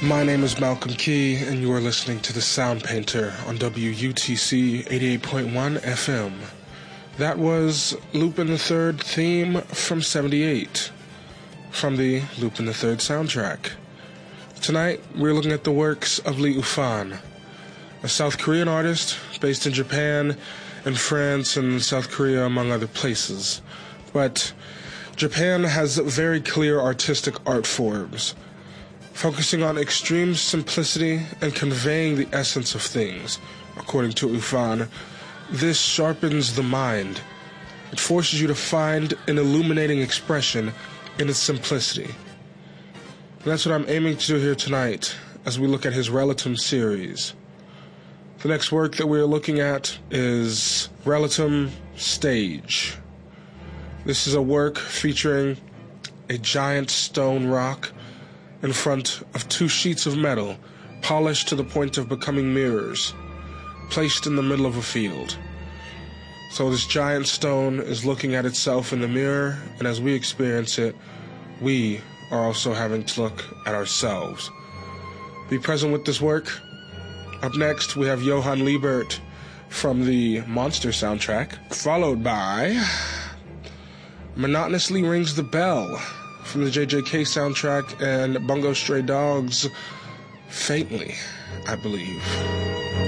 My name is Malcolm Key, and you are listening to The Sound Painter on WUTC 88.1 FM. That was Lupin the Third theme from '78, from the Lupin the Third soundtrack. Tonight, we're looking at the works of Lee Ufan, a South Korean artist based in Japan and France and South Korea, among other places. But Japan has very clear artistic art forms, focusing on extreme simplicity and conveying the essence of things. According to Ufan, this sharpens the mind. It forces you to find an illuminating expression in its simplicity. And that's what I'm aiming to do here tonight as we look at his Relatum series. The next work that we're looking at is Relatum Stage. This is a work featuring a giant stone rock in front of two sheets of metal, polished to the point of becoming mirrors, placed in the middle of a field. So this giant stone is looking at itself in the mirror, and as we experience it, we are also having to look at ourselves. Be present with this work. Up next, we have Johann Liebert from the Monster soundtrack, followed by Monotonously Rings the Bell from the JJK soundtrack, and Bungo Stray Dogs, Faintly, I believe.